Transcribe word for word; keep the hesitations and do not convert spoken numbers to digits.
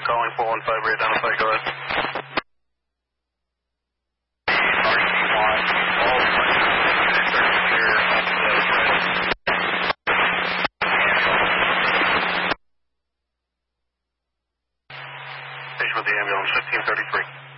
calling four one five, re-identify, go ahead. Patient with the ambulance, fifteen thirty-three.